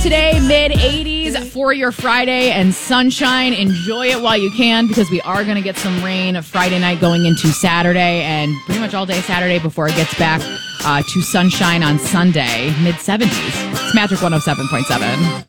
Today, mid-80s for your Friday and sunshine. Enjoy it while you can because we are going to get some rain Friday night going into Saturday and pretty much all day Saturday before it gets back to sunshine on Sunday, mid-70s. It's Magic 107.7.